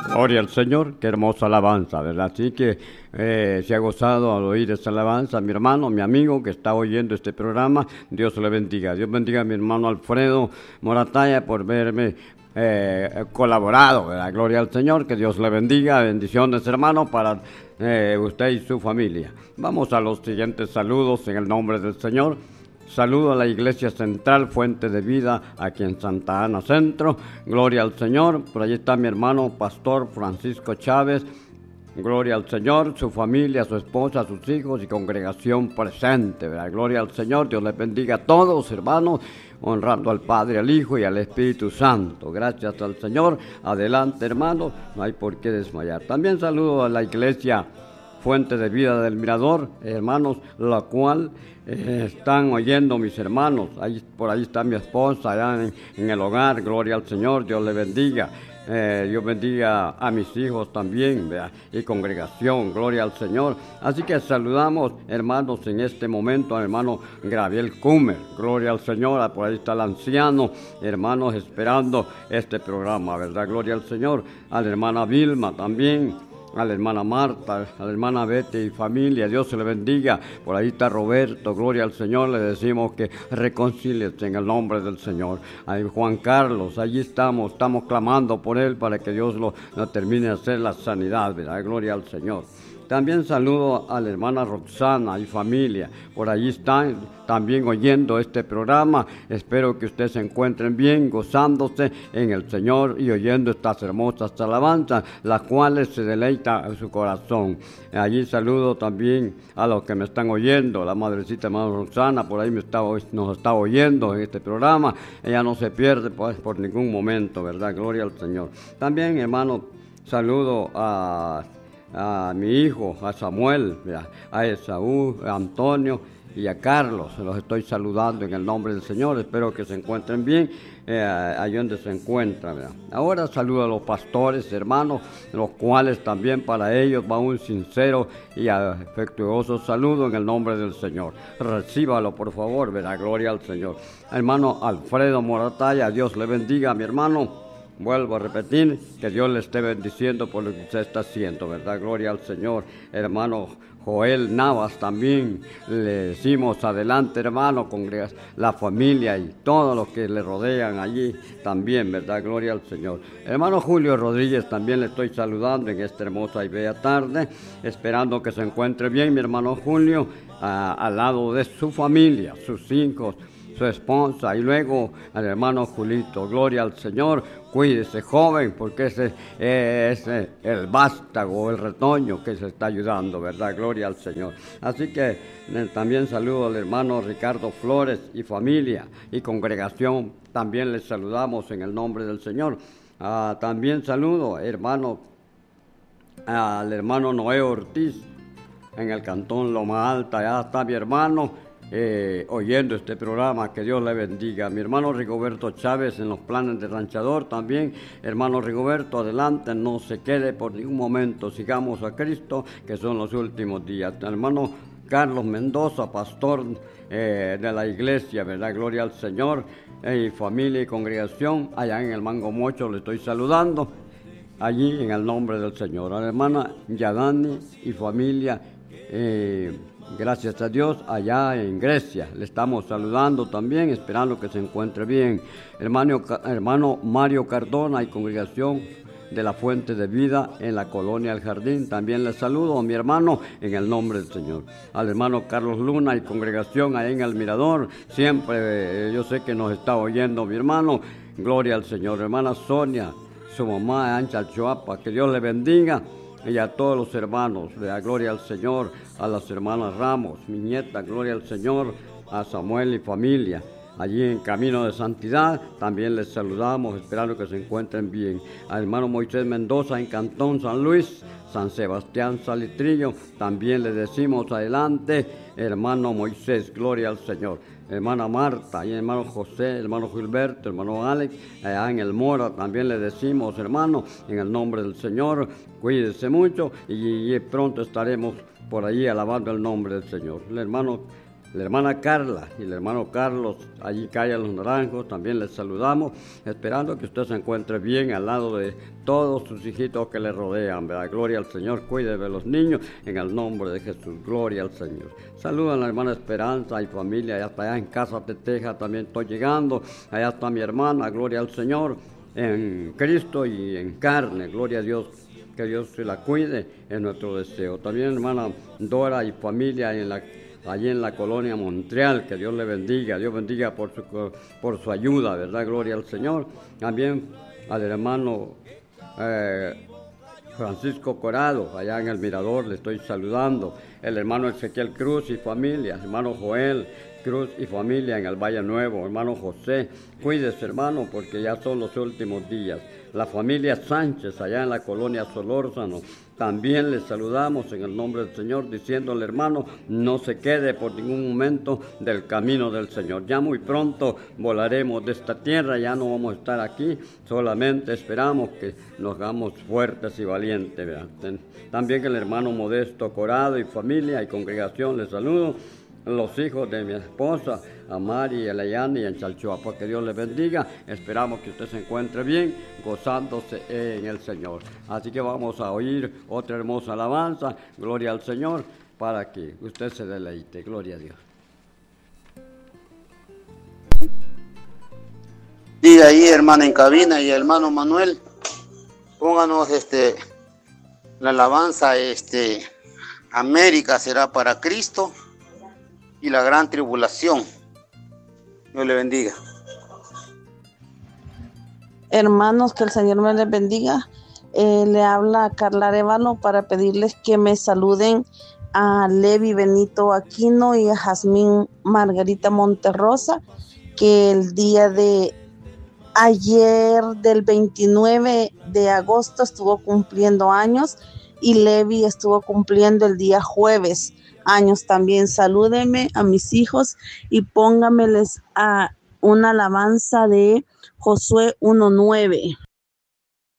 Gloria al Señor, qué hermosa alabanza, ¿verdad? Así que se ha gozado al oír esta alabanza, mi hermano, mi amigo que está oyendo este programa, Dios le bendiga. Dios bendiga a mi hermano Alfredo Morataya por verme colaborado, ¿verdad? Gloria al Señor, que Dios le bendiga, bendiciones hermano para usted y su familia. Vamos a los siguientes saludos en el nombre del Señor. Saludo a la Iglesia Central Fuente de Vida aquí en Santa Ana Centro. Gloria al Señor. Por allí está mi hermano Pastor Francisco Chávez. Gloria al Señor, su familia, su esposa, sus hijos y congregación presente, ¿verdad? Gloria al Señor. Dios les bendiga a todos, hermanos, honrando al Padre, al Hijo y al Espíritu Santo. Gracias al Señor. Adelante, hermanos. No hay por qué desmayar. También saludo a la Iglesia Fuente de Vida del Mirador, hermanos, la cual están oyendo mis hermanos. Por ahí está mi esposa, allá en el hogar. Gloria al Señor, Dios le bendiga. Dios bendiga a mis hijos también, ¿verdad? Y congregación, gloria al Señor. Así que saludamos, hermanos, en este momento al hermano Gabriel Cumer, gloria al Señor. Por ahí está el anciano, hermanos, esperando este programa, ¿verdad? Gloria al Señor. A la hermana Vilma también, a la hermana Marta, a la hermana Betty y familia, Dios se le bendiga. Por ahí está Roberto, gloria al Señor, le decimos que reconcíliese en el nombre del Señor. Ahí Juan Carlos, allí estamos clamando por él para que Dios lo termine de hacer la sanidad, ¿verdad? Gloria al Señor. También saludo a la hermana Roxana y familia. Por allí están también oyendo este programa. Espero que ustedes se encuentren bien, gozándose en el Señor y oyendo estas hermosas alabanzas, las cuales se deleita en su corazón. Allí saludo también a los que me están oyendo. La madrecita hermana Roxana por ahí nos está oyendo en este programa. Ella no se pierde pues, por ningún momento, ¿verdad? Gloria al Señor. También, hermano, saludo a mi hijo, a Samuel, a Esaú, a Antonio y a Carlos. Los estoy saludando en el nombre del Señor. Espero que se encuentren bien allí donde se encuentran, ¿verdad? Ahora saludo a los pastores, hermanos, los cuales también para ellos va un sincero y afectuoso saludo en el nombre del Señor. Recíbalo, por favor, ¿verdad? Gloria al Señor. Hermano Alfredo Morataya, Dios le bendiga, mi hermano. Vuelvo a repetir, que Dios le esté bendiciendo por lo que usted está haciendo, ¿verdad? Gloria al Señor. Hermano Joel Navas también, le decimos adelante, hermano, con la familia y todos los que le rodean allí también, ¿verdad? Gloria al Señor. Hermano Julio Rodríguez, también le estoy saludando en esta hermosa y bella tarde, esperando que se encuentre bien, mi hermano Julio, al lado de su familia, sus hijos, su esposa, y luego al hermano Julito. Gloria al Señor. Cuídese, joven, porque ese es el vástago, el retoño que se está ayudando, ¿verdad? Gloria al Señor. Así que también saludo al hermano Ricardo Flores y familia y congregación. También les saludamos en el nombre del Señor. También saludo, hermano, al hermano Noé Ortiz en el cantón Loma Alta. Allá está mi hermano. Oyendo este programa, que Dios le bendiga. Mi hermano Rigoberto Chávez en los planes de ranchador también. Hermano Rigoberto, adelante, no se quede por ningún momento, sigamos a Cristo, que son los últimos días. Hermano Carlos Mendoza, pastor de la iglesia, ¿verdad? Gloria al Señor, y familia y congregación, allá en el Mango Mocho, le estoy saludando, allí en el nombre del Señor. A la hermana Yadani y familia, gracias a Dios, allá en Grecia. Le estamos saludando también, esperando que se encuentre bien. Hermano Mario Cardona y congregación de la Fuente de Vida en la Colonia El Jardín. También le saludo a mi hermano en el nombre del Señor. Al hermano Carlos Luna y congregación ahí en El Mirador. Siempre yo sé que nos está oyendo mi hermano. Gloria al Señor. Hermana Sonia, su mamá Ancha Choapa, que Dios le bendiga. Y a todos los hermanos, le da gloria al Señor, a las hermanas Ramos, mi nieta, gloria al Señor, a Samuel y familia. Allí en Camino de Santidad, también les saludamos, esperando que se encuentren bien. Al hermano Moisés Mendoza en Cantón San Luis, San Sebastián Salitrillo, también le decimos adelante, hermano Moisés, gloria al Señor. Hermana Marta, y hermano José, hermano Gilberto, hermano Alex, allá en El Mora, también le decimos, hermano, en el nombre del Señor, cuídese mucho y pronto estaremos por allí alabando el nombre del Señor. El hermano la hermana Carla y el hermano Carlos, allí calle Los Naranjos, también les saludamos, esperando que usted se encuentre bien al lado de todos sus hijitos que le rodean, ¿verdad? Gloria al Señor, cuide de los niños, en el nombre de Jesús, gloria al Señor. Saludan a la hermana Esperanza y familia, allá está allá en Casa de Texas, también estoy llegando, allá está mi hermana, gloria al Señor, en Cristo y en carne, gloria a Dios. Que Dios se la cuide, es nuestro deseo. También hermana Dora y familia allí en la colonia Montreal, que Dios le bendiga, Dios bendiga por su ayuda, ¿verdad? Gloria al Señor. También al hermano Francisco Corado, allá en el Mirador, le estoy saludando. El hermano Ezequiel Cruz y familia, hermano Joel Cruz y familia en el Valle Nuevo, hermano José, cuídese hermano, porque ya son los últimos días. La familia Sánchez, allá en la colonia Solórzano, también les saludamos en el nombre del Señor, diciéndole hermano, no se quede por ningún momento del camino del Señor. Ya muy pronto volaremos de esta tierra, ya no vamos a estar aquí, solamente esperamos que nos hagamos fuertes y valientes, ¿verdad? También el hermano Modesto Corado y familia y congregación les saludo. Los hijos de mi esposa, a Mari, a Leyani y en Chalchuapa, que Dios les bendiga. Esperamos que usted se encuentre bien, gozándose en el Señor. Así que vamos a oír otra hermosa alabanza, gloria al Señor, para que usted se deleite, gloria a Dios. Diga ahí, hermana en cabina, y hermano Manuel, pónganos la alabanza, América será para Cristo y la gran tribulación. Dios le bendiga. Hermanos, que el Señor me les bendiga. Le habla Carla Arevalo para pedirles que me saluden a Levi Benito Aquino y a Jazmín Margarita Monterrosa, que el día de ayer del 29 de agosto estuvo cumpliendo años y Levi estuvo cumpliendo el día jueves años también. Salúdenme a mis hijos y póngameles a una alabanza de Josué 1:9.